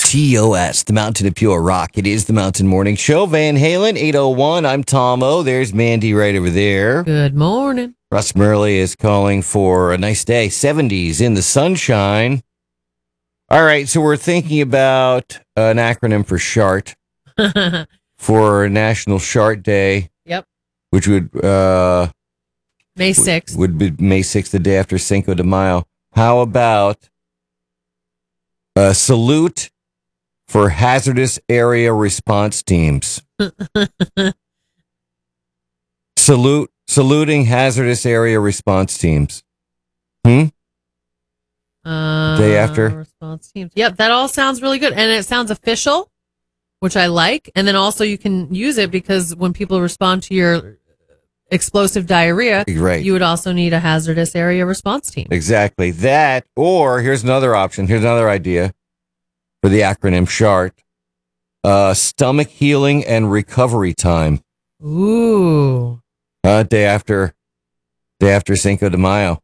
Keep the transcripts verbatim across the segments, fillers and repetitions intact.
T O S, the Mountain of Pure Rock. It is the Mountain Morning Show. Van Halen, eight oh one. I'm Tom O. There's Mandy right over there. Good morning. Russ Murley is calling for a nice day, seventies in the sunshine. All right, so we're thinking about an acronym for SHART for National SHART Day. Yep. Which would... Uh, May sixth. Would be May sixth, the day after Cinco de Mayo. How about a salute for hazardous area response teams? Salute, saluting hazardous area response teams. Hmm? Uh, Day after? Response teams. Yep, that all sounds really good. And it sounds official, which I like. And then also you can use it because when people respond to your explosive diarrhea, right, you would also need a hazardous area response team. Exactly. That, or here's another option. Here's another idea for the acronym SHART. Uh, stomach healing and recovery time. Ooh. Uh, day after, day after Cinco de Mayo.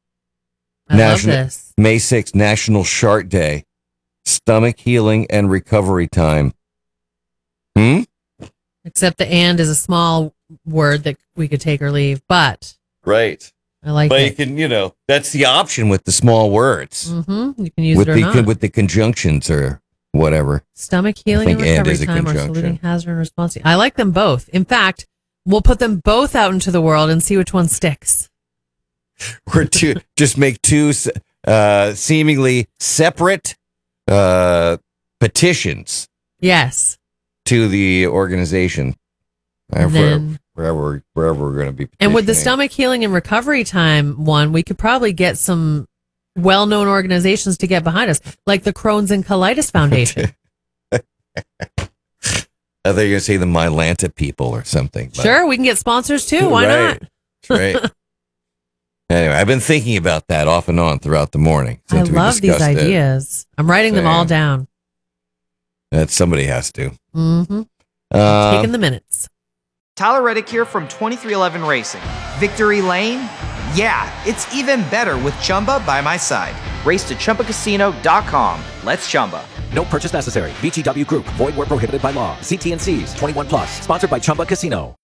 I National, love this. May sixth, National SHART Day. Stomach healing and recovery time. Hmm? Except the and is a small word that we could take or leave, but right. I like but it. you can, you know, that's the option with the small words. Mm-hmm. You can use with it or the not. with the conjunctions or whatever. Stomach healing and I think and recovery is a time or conjunction. saluting hazard and response team. I like them both. In fact, we'll put them both out into the world and see which one sticks. Or two, just make two uh, seemingly separate uh, petitions. Yes. To the organization. And wherever, then, wherever, wherever we're going to be. And with the stomach healing and recovery time one, we could probably get some well-known organizations to get behind us, like the Crohn's and Colitis Foundation. I thought you were going to say the Mylanta people or something. But. Sure, we can get sponsors too. Why right. not? Right. Anyway, I've been thinking about that off and on throughout the morning. I love these ideas. It. I'm writing Same. them all down. That somebody has to. Mm-hmm. Uh, Taking the minutes. Tyler Reddick here from twenty-three eleven Racing. Victory Lane? Yeah, it's even better with Chumba by my side. Race to Chumba Casino dot com. Let's Chumba. No purchase necessary. V G W Group. Void where prohibited by law. See T N Cs. twenty-one plus. Sponsored by Chumba Casino.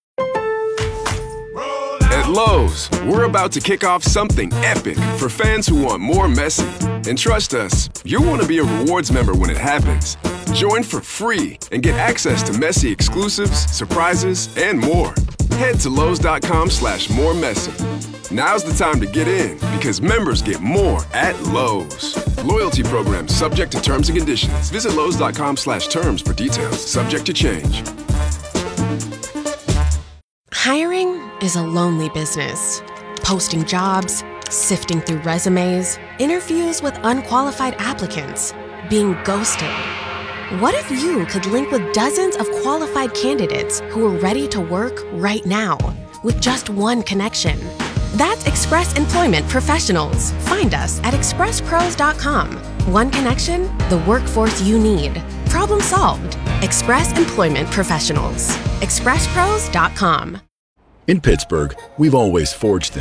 At Lowe's, we're about to kick off something epic for fans who want more Messi. And trust us, you'll want to be a rewards member when it happens. Join for free and get access to Messi exclusives, surprises, and more. Head to Lowe's.com slash more Messi. Now's the time to get in because members get more at Lowe's. Loyalty program subject to terms and conditions. Visit Lowe's.com slash terms for details. Subject to change. Hiring is a lonely business. Posting jobs, sifting through resumes, interviews with unqualified applicants, being ghosted. What if you could link with dozens of qualified candidates who are ready to work right now with just one connection? That's Express Employment Professionals. Find us at express pros dot com. One connection, the workforce you need. Problem solved. Express Employment Professionals. express pros dot com. In Pittsburgh, we've always forged